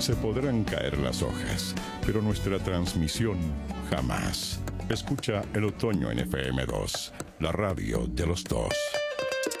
Se podrán caer las hojas, pero nuestra transmisión jamás. Escucha El Otoño en FM2, la radio de los dos.